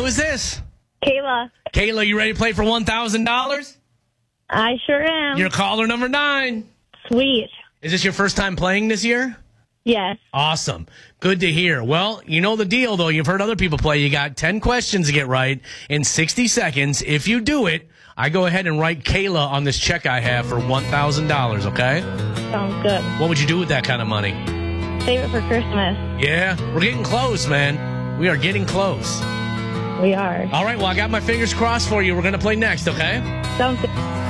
is this? Kayla. Kayla, you ready to play for $1,000? I sure am. You're caller number 9. Sweet. Is this your first time playing this year? Yes. Awesome. Good to hear. Well, you know the deal, though. You've heard other people play. You got 10 questions to get right in 60 seconds. If you do it, I go ahead and write Kayla on this check I have for $1,000, okay? Sounds good. What would you do with that kind of money? Save it for Christmas. Yeah, we're getting close, man. We are getting close. We are. All right, well, I got my fingers crossed for you. We're going to play next, okay? Sounds good.